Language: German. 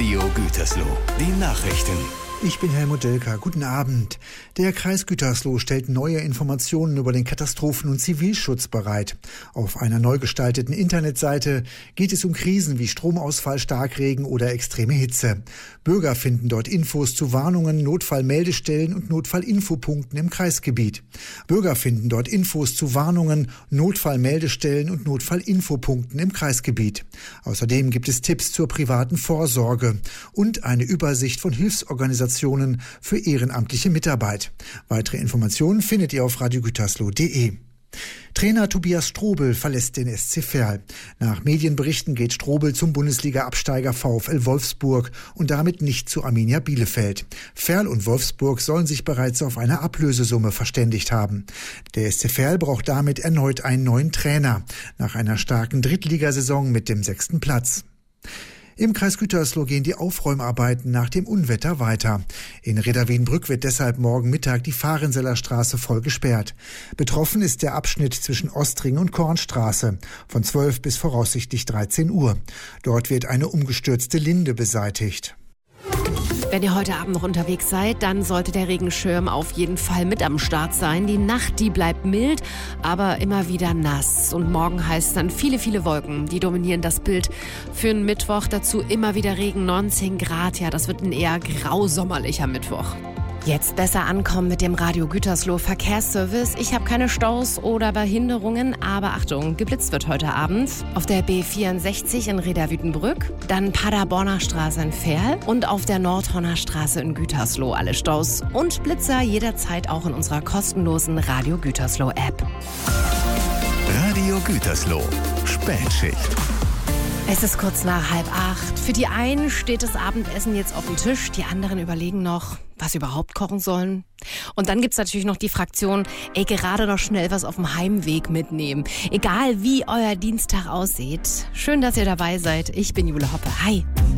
Radio Gütersloh. Die Nachrichten. Ich bin Helmut Delker. Guten Abend. Der Kreis Gütersloh stellt neue Informationen über den Katastrophen- und Zivilschutz bereit. Auf einer neu gestalteten Internetseite geht es um Krisen wie Stromausfall, Starkregen oder extreme Hitze. Bürger finden dort Infos zu Warnungen, Notfallmeldestellen und Notfallinfopunkten im Kreisgebiet. Bürger finden dort Infos zu Warnungen, Notfallmeldestellen und Notfallinfopunkten im Kreisgebiet. Außerdem gibt es Tipps zur privaten Vorsorge und eine Übersicht von Hilfsorganisationen für ehrenamtliche Mitarbeit. Weitere Informationen findet ihr auf radiogütersloh.de. Trainer Tobias Strobel verlässt den SC Verl. Nach Medienberichten geht Strobel zum Bundesliga-Absteiger VfL Wolfsburg und damit nicht zu Arminia Bielefeld. Verl und Wolfsburg sollen sich bereits auf eine Ablösesumme verständigt haben. Der SC Verl braucht damit erneut einen neuen Trainer, nach einer starken Drittligasaison mit dem 6. Platz. Im Kreis Gütersloh gehen die Aufräumarbeiten nach dem Unwetter weiter. In Reda-Wiedenbrück wird deshalb morgen Mittag die Fahrenseller Straße voll gesperrt. Betroffen ist der Abschnitt zwischen Ostring und Kornstraße von 12 bis voraussichtlich 13 Uhr. Dort wird eine umgestürzte Linde beseitigt. Wenn ihr heute Abend noch unterwegs seid, dann sollte der Regenschirm auf jeden Fall mit am Start sein. Die Nacht, die bleibt mild, aber immer wieder nass. Und morgen heißt dann viele Wolken, die dominieren das Bild. Für einen Mittwoch dazu immer wieder Regen, 19 Grad. Ja, das wird ein eher grausommerlicher Mittwoch. Jetzt besser ankommen mit dem Radio Gütersloh Verkehrsservice. Ich habe keine Staus oder Behinderungen, aber Achtung, geblitzt wird heute Abend auf der B64 in Reda-Wiedenbrück, dann Paderborner Straße in Verl und auf der Nordhorner Straße in Gütersloh. Alle Staus und Blitzer jederzeit auch in unserer kostenlosen Radio Gütersloh App. Radio Gütersloh. Spätschicht. Es ist kurz nach 7:30. Für die einen steht das Abendessen jetzt auf dem Tisch, die anderen überlegen noch, was sie überhaupt kochen sollen. Und dann gibt's natürlich noch die Fraktion, gerade noch schnell was auf dem Heimweg mitnehmen. Egal wie euer Dienstag aussieht. Schön, dass ihr dabei seid. Ich bin Jule Hoppe. Hi.